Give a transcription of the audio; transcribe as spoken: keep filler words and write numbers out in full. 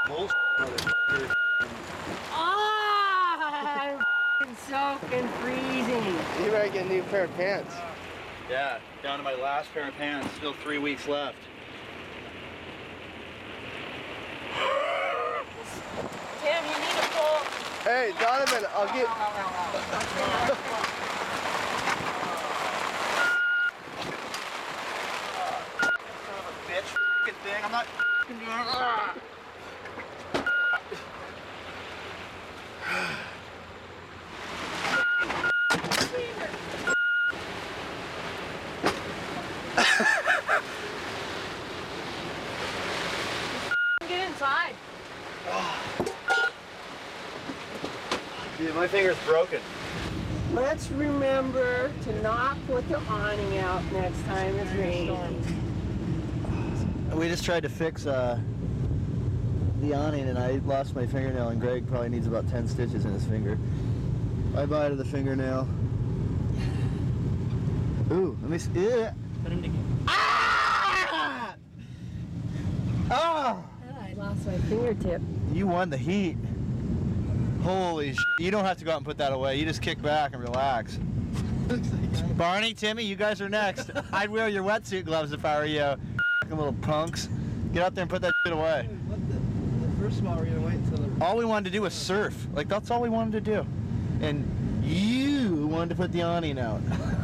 bullshit, motherfucker. Ah, I'm f***ing soaking, freezing. You better get a new pair of pants. Yeah, down to my last pair of pants. Still three weeks left. Tim, you need a pull. Hey, Donovan, I'll get... Son of a bitch f***ing thing. I'm not f***ing doing it. Get inside. Dude, my finger's broken. Let's remember to not put the awning out next time it's raining. We just tried to fix uh, the awning, and I lost my fingernail, and Greg probably needs about ten stitches in his finger. Bye-bye to the fingernail. Ooh, let me see. Yeah. Put him together. Ah! Oh! I lost my fingertip. You won the heat. Holy sh! You don't have to go out and put that away. You just kick back and relax. Barney, Timmy, you guys are next. I'd wear your wetsuit gloves if I were you. Fucking little punks. Get out there and put that shit away. Dude, what the, the first of all, we're gonna wait until the... All we wanted to do was surf. Like, that's all we wanted to do. And you wanted to put the awning out.